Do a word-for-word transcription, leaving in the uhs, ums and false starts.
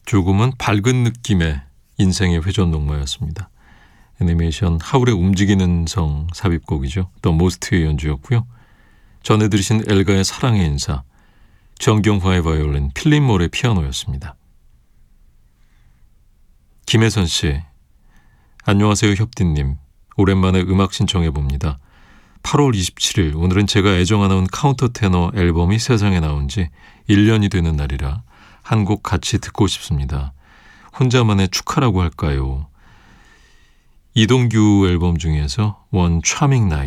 조금은 밝은 느낌의 인생의 회전 목마였습니다. 애니메이션 하울의 움직이는 성 삽입곡이죠. 더 모스트의 연주였고요. 전해 들으신 엘가의 사랑의 인사, 정경화의 바이올린, 필립 몰의 피아노였습니다. 김혜선 씨, 안녕하세요 협디님. 오랜만에 음악 신청해봅니다. 팔월 이십칠일, 오늘은 제가 애정하는 카운터 테너 앨범이 세상에 나온 지 일 년이 되는 날이라 한 곡 같이 듣고 싶습니다. 혼자만의 축하라고 할까요? 이동규 앨범 중에서 원 차밍 나잇.